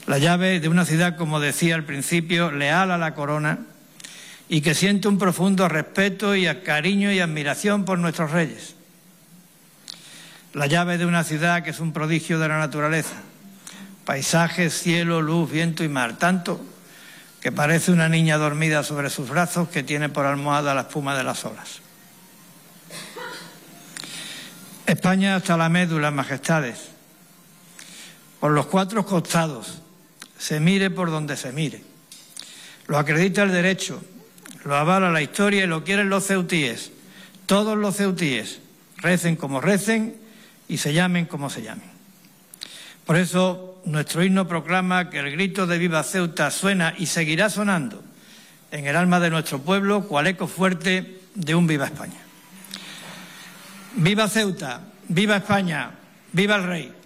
La llave de una ciudad, como decía al principio, leal a la corona y que siente un profundo respeto y cariño y admiración por nuestros reyes. La llave de una ciudad que es un prodigio de la naturaleza. Paisajes, cielo, luz, viento y mar. Tanto que parece una niña dormida sobre sus brazos que tiene por almohada la espuma de las olas. España hasta la médula, majestades. Por los cuatro costados, se mire por donde se mire. Lo acredita el derecho, lo avala la historia y lo quieren los ceutíes. Todos los ceutíes, recen como recen y se llamen como se llamen. Por eso nuestro himno proclama que el grito de Viva Ceuta suena y seguirá sonando en el alma de nuestro pueblo, cual eco fuerte de un Viva España. ¡Viva Ceuta! ¡Viva España! ¡Viva el Rey!